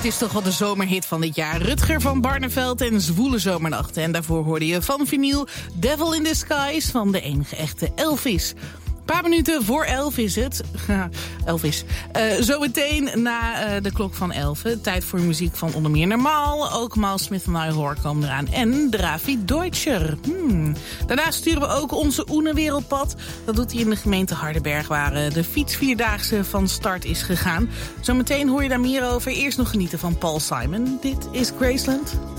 Het is toch wel de zomerhit van dit jaar. Rutger van Barneveld en Zwoele Zomernachten. En daarvoor hoorde je van vinyl Devil in Disguise van de enige echte Elvis. Een paar minuten voor 11 is het. Elvis. Zometeen na de klok van 11. Tijd voor muziek van onder meer Normaal. Ook Miles Smith en I Hoor komen eraan. En Dravi Deutscher. Daarnaast sturen we ook onze Oene Wereldpad. Dat doet hij in de gemeente Hardenberg, waar de fietsvierdaagse van start is gegaan. Zometeen hoor je daar meer over. Eerst nog genieten van Paul Simon. Dit is Graceland.